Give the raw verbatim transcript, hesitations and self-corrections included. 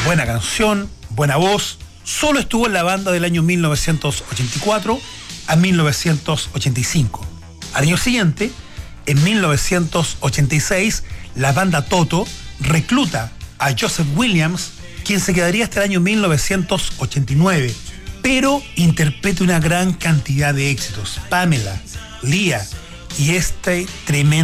buena canción, buena voz. Solo estuvo en la banda del año mil novecientos ochenta y cuatro a mil novecientos ochenta y cinco. Al año siguiente, en mil novecientos ochenta y seis, la banda Toto recluta a Joseph Williams, quien se quedaría hasta el año mil novecientos ochenta y nueve, pero interpreta una gran cantidad de éxitos. Pamela, Leah y este tremendo